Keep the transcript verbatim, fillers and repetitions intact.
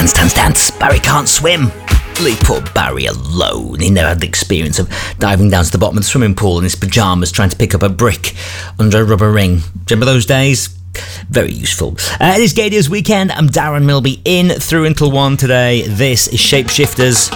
dance, dance, dance. Barry can't swim. Leave poor Barry alone. He never had the experience of diving down to the bottom of the swimming pool in his pyjamas trying to pick up a brick under a rubber ring. Do you remember those days? Very useful. Uh, it is Gay Deals Weekend. I'm Darren Milby, in through until one today. This is Shapeshifters.